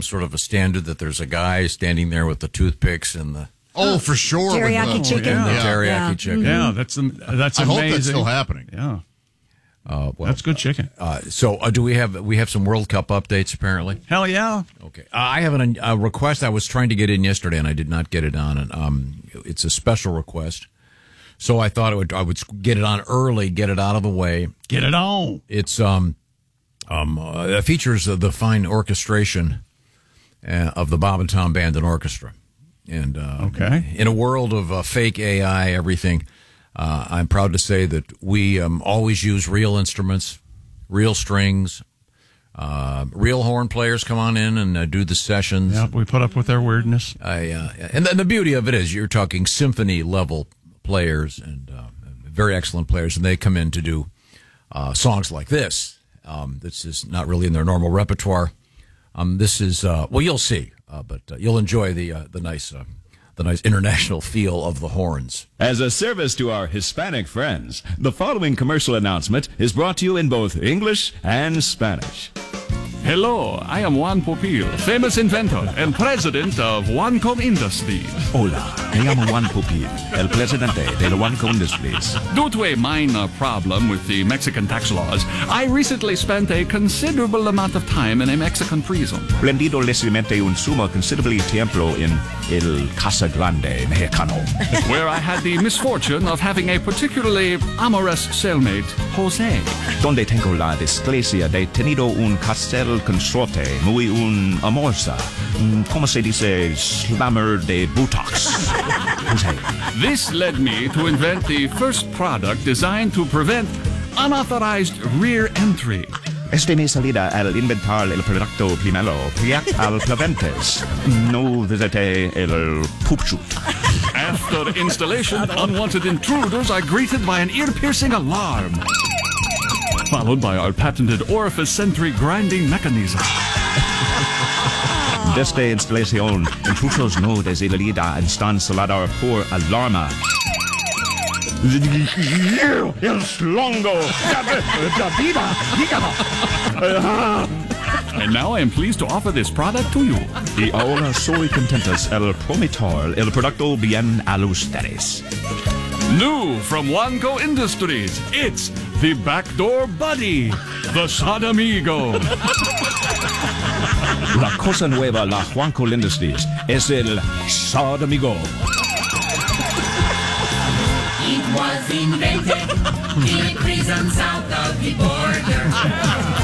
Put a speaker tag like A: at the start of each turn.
A: become sort of a standard that there's a guy standing there with the toothpicks and the
B: for sure,
C: teriyaki chicken.
A: The teriyaki chicken.
D: Yeah, that's amazing.
B: I hope that's still happening.
D: Yeah.
A: Well,
D: that's good chicken.
A: So do we have some World Cup updates apparently?
D: Hell yeah.
A: Okay. I have a request I was trying to get in yesterday and I did not get it on. And it's a special request. So I thought I would get it on early, get it out of the way.
D: Get it on.
A: It's it features the fine orchestration of the Bob and Tom Band and Orchestra. And in a world of fake AI, everything, I'm proud to say that we always use real instruments, real strings, real horn players come on in and do the sessions.
D: Yeah, we put up with their weirdness.
A: And the beauty of it is you're talking symphony level players and very excellent players, and they come in to do songs like this. This is not really in their normal repertoire. This is you'll see, but you'll enjoy the nice international feel of the horns.
E: As a service to our Hispanic friends, the following commercial announcement is brought to you in both English and Spanish.
F: Hello, I am Juan Pupil, famous inventor and president of OneCo Industries.
G: Hola, me llamo Juan Pupil, el presidente de la OneCo Industries.
F: Due to a minor problem with the Mexican tax laws, I recently spent a considerable amount of time in a Mexican prison.
G: Prendido recientemente un sumo considerable tiempo en el Casa Grande Mexicano,
F: where I had the misfortune of having a particularly amorous cellmate, Jose.
G: Donde tengo la desgracia de tenido un castel consorte muy un amorza. ¿Cómo se dice? Slammer de Botox. Jose.
F: This led me to invent the first product designed to prevent unauthorized rear entry.
G: Este mi salida al inventar el producto primero, Priac al Preventes. No visite el poop shoot.
F: After installation, unwanted intruders are greeted by an ear-piercing alarm, followed by our patented orifice-centric grinding mechanism.
G: Desde instalación, intrusos no desiderados están instalados por alarma. Es longo da vida.
F: And now I am pleased to offer this product to you.
G: Y ahora soy contentos el prometer el producto bien a ustedes.
F: New from OneCo Industries, it's the Backdoor Buddy, the Sodomigo.
G: La cosa nueva la OneCo Industries es el Sodomigo.
H: It was invented in a prison south of the border.